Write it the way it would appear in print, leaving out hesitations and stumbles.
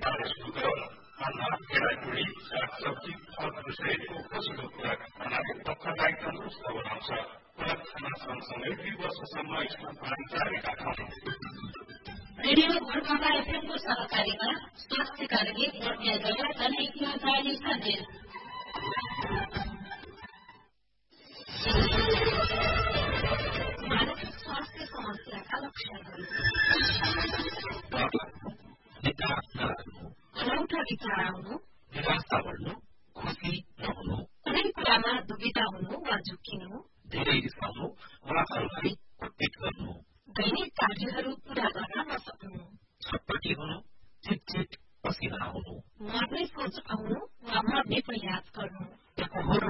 खानबाट सुरु गरौँ। अन्न, केराकुडी, सागसब्जी, फलफूल सहितको पछिल्लो खुराक खानाले पक्कालाई तन्दुरुस्त बनाउँछ। खुराक खाना सँगसँगै 2 वर्षसम्म स्तनपान जारी राखौँ। रेडियो भरमाला एफएमको सहकारीमा स्वास्थ्य कार्य बढ्ने दया दैनिकमा जारी सन्देश। मानसिक स्वास्थ्य समस्याका लक्षणहरू अनौठा विचार आउनु, निराशा बढ्नु, खुसी नहुनु, कुनै कुरामा दुविधा हुनु वा झुक्किनु, धेरै रिसाउनु वा अरूलाई कुटपिट गर्नु, दैनिक कार्यहरू पूरा गर्न नसक्नु, छटपटी हुनु, चिटचिट पसिना आउनु, मर्ने सोच आउनु वा मर्ने प्रयास गर्नु, एकहोरो